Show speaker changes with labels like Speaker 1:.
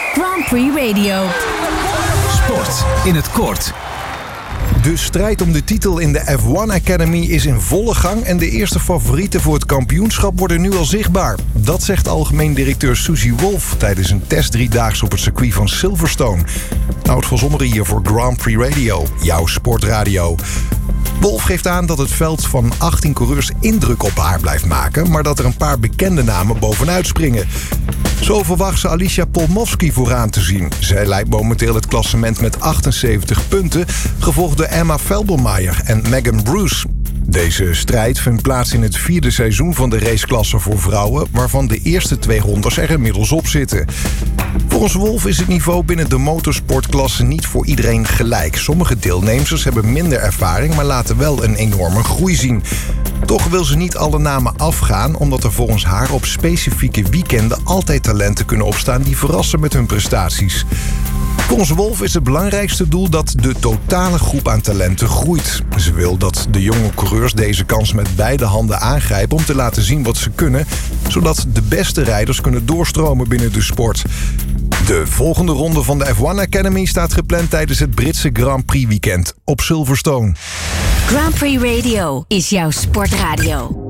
Speaker 1: Grand Prix Radio.
Speaker 2: Sport in het kort.
Speaker 3: De strijd om de titel in de F1 Academy is in volle gang en de eerste favorieten voor het kampioenschap worden nu al zichtbaar. Dat zegt algemeen directeur Susie Wolff tijdens een test 3-daags op het circuit van Silverstone. Nout van Zommeren hier voor Grand Prix Radio, jouw sportradio. Wolff geeft aan dat het veld van 18 coureurs indruk op haar blijft maken, maar dat er een paar bekende namen bovenuit springen. Zo verwacht ze Alicia Polmowski vooraan te zien. Zij leidt momenteel het klassement met 78 punten, gevolgd door Emma Felbermeyer en Megan Bruce. Deze strijd vindt plaats in het 4e seizoen van de raceklasse voor vrouwen, waarvan de eerste 2 rondes er inmiddels op zitten. Volgens Wolff is het niveau binnen de motorsportklasse niet voor iedereen gelijk. Sommige deelnemers hebben minder ervaring, maar laten wel een enorme groei zien. Toch wil ze niet alle namen afgaan, omdat er volgens haar op specifieke weekenden altijd talenten kunnen opstaan die verrassen met hun prestaties. Volgens Wolff is het belangrijkste doel dat de totale groep aan talenten groeit. Ze wil dat de jonge coureurs deze kans met beide handen aangrijpen om te laten zien wat ze kunnen, zodat de beste rijders kunnen doorstromen binnen de sport. De volgende ronde van de F1 Academy staat gepland tijdens het Britse Grand Prix weekend op Silverstone.
Speaker 1: Grand Prix Radio is jouw sportradio.